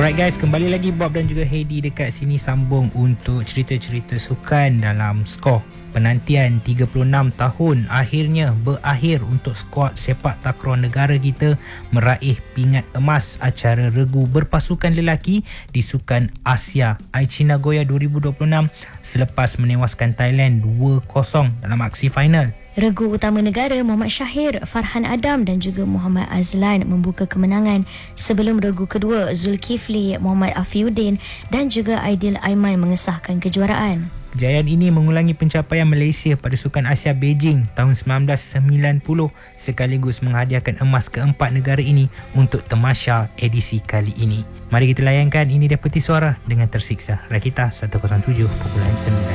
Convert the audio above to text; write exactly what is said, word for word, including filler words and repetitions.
Alright guys, kembali lagi Bob dan juga Heidi dekat sini sambung untuk cerita-cerita sukan dalam skor. Penantian tiga puluh enam tahun akhirnya berakhir untuk skuad sepak takraw negara kita meraih pingat emas acara regu berpasukan lelaki di Sukan Asia Aichi Nagoya dua ribu dua puluh enam selepas menewaskan Thailand dua kosong dalam aksi final. Regu utama negara Muhammad Syahir, Farhan Adam dan juga Muhammad Azlan membuka kemenangan sebelum regu kedua Zulkifli, Muhammad Afiuddin dan juga Aidil Aiman mengesahkan kejuaraan. Kejayaan ini mengulangi pencapaian Malaysia pada Sukan Asia Beijing tahun sembilan belas sembilan puluh sekaligus menghadiahkan emas keempat negara ini untuk tamasya edisi kali ini. Mari kita layankan Ini Dia Peti Suara dengan Tersiksa Rakita seratus tujuh perpuluhan sembilan.